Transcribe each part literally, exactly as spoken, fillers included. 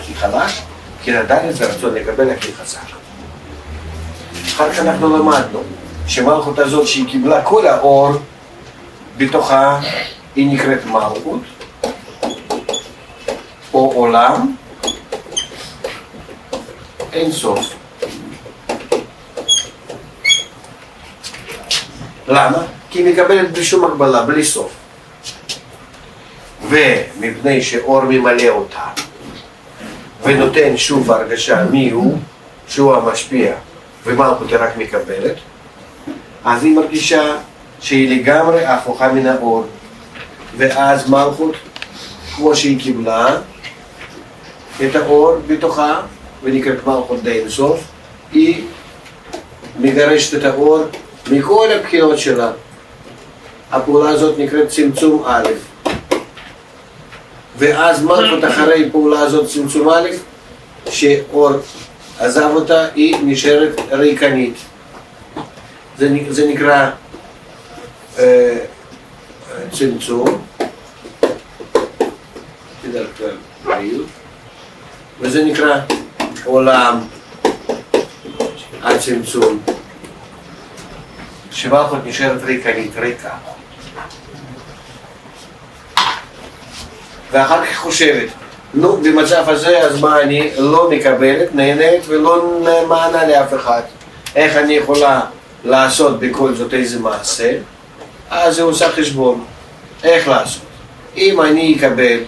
הכי חלש, בחינה ד' זה רצון לקבל הכי חזק. אחר כך אנחנו למדנו שמלכות הזאת שהיא קיבלה כל האור בתוכה, היא נקראת מלכות או עולם אין סוף. למה? כי היא מקבלת בלי שום הגבלה, בלי סוף. ומפני שאור ממלא אותה ונותן שוב הרגשה מי הוא, שהוא המשפיע ומלכות היא רק מקבלת, אז היא מרגישה שהיא לגמרי הפוכה מן האור, ואז מלכות כמו שהיא קיבלה את האור בתוכה ונקראת מלכות די אינסוף, היא מגרשת את האור מכל הבחינות שלה. הפעולה הזאת נקראת צמצום א', ואז מלכות אחרי פעולה הזאת צמצום א', שאור עזב אותה, היא נשארת ריקנית. זה, זה נקרא אה, צמצום, בדרך כלל, וזה נקרא עולם הצמצום, שמלכות נשארת ריקנית, ריקה. ואחר כך חושבת, נו, במצב הזה, אז מה אני לא מקבלת, נהנית ולא מענה לאף אחד. איך אני יכולה לעשות בכל זאת איזה מעשה? אז היא עושה חשבון. איך לעשות? אם אני אקבל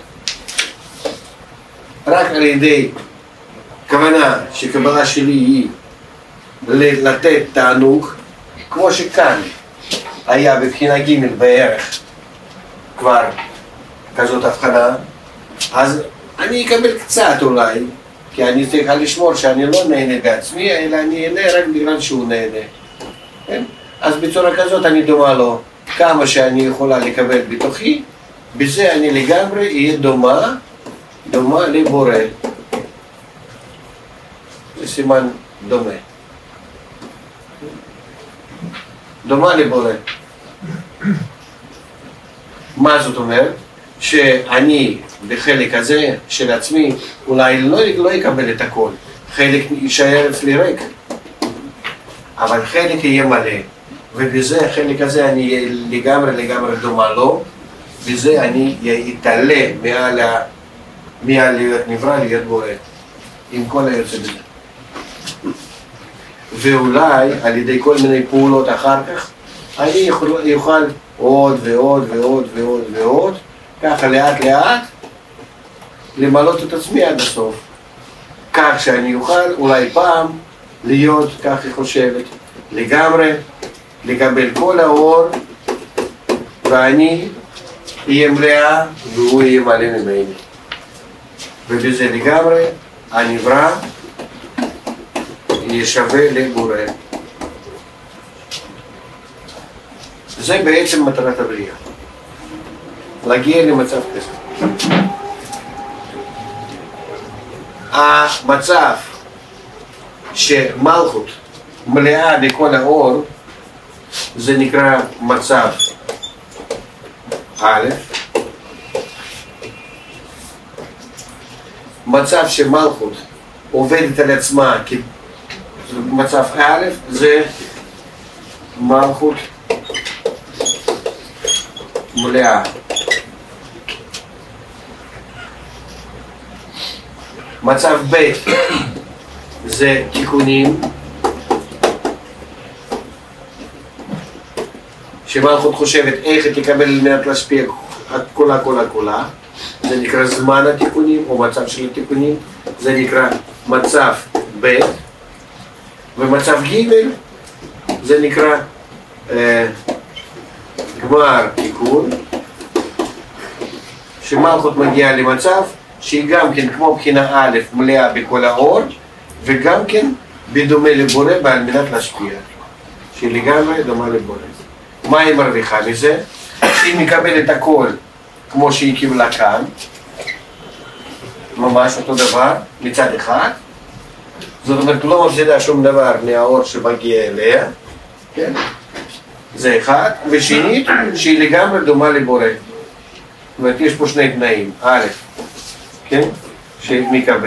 רק על ידי כוונה שקבלה שלי היא לתת תענוג, כמו שכאן היה בבחינה ג' בערך כבר כזאת הבחנה, אז אני אקבל קצת אולי, כי אני צריכה לשמור שאני לא נהנה בעצמי, אלא אני נהנה רק בגלל שהוא נהנה. כן? אז בצורה כזאת אני דומה לו, כמה שאני יכולה לקבל בתוכי, בזה אני לגמרי אהיה דומה, דומה לבורא. זה סימן דומה. דומה לבורא. מה זאת אומרת? שאני בחלק הזה של עצמי אולי לא, לא יקבל את הכל, חלק יישאר אצלי ריק, אבל חלק יהיה מלא, ובזה החלק הזה אני אהיה לגמרי לגמרי דומה לו, בזה אני אתעלה מעל, ה... מעל להיות נברא להיות בורא, עם כל היוצא בזה. ואולי על ידי כל מיני פעולות אחר כך אני יכול, יוכל עוד ועוד ועוד ועוד ועוד ככה לאט לאט למלות את עצמי עד הסוף, כך שאני אוכל אולי פעם להיות, כך היא חושבת, לגמרי לקבל כל האור, ואני אהיה מלאה והוא יהיה מלא ממני, ובזה לגמרי הנברא יהיה שווה לבורא. זה בעצם מטרת הבריאה, להגיע למצב כזה. המצב שמלכות מלאה בכל האור, זה נקרא מצב א'. מצב שמלכות עובדת על עצמה כמצב א', זה מלכות מלאה. מצב ב' זה תיקונים, שמלכות חושבת איך היא תקבל על מנת להשפיע כולה כולה כולה, זה נקרא זמן התיקונים או מצב של התיקונים, זה נקרא מצב ב'. ומצב ג' זה נקרא אה, גמר תיקון, שמלכות מגיעה למצב שהיא גם כן כמו בחינה א' מלאה בכל האור, וגם כן בדומה לבורא בעל מנת להשפיע, שהיא לגמרי דומה לבורא. מה היא מרוויחה מזה? שהיא מקבלת הכל כמו שהיא קיבלה כאן, ממש אותו דבר מצד אחד, זאת אומרת לא מפסידה שום דבר מהאור שמגיע אליה, כן? זה אחד, ושנית שהיא לגמרי דומה לבורא. זאת אומרת יש פה שני תנאים, א', כן? שמקבל